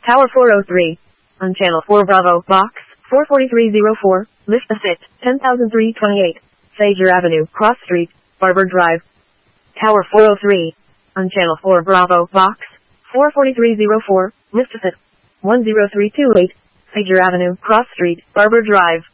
Tower 403. On Channel 4 Bravo, Box 44304, Lift the Fit, 10328, Sager Avenue, Cross Street, Barber Drive. Tower 403. On Channel 4 Bravo, Box 44304, Lift the Fit, 10328, Sager Avenue, Cross Street, Barber Drive.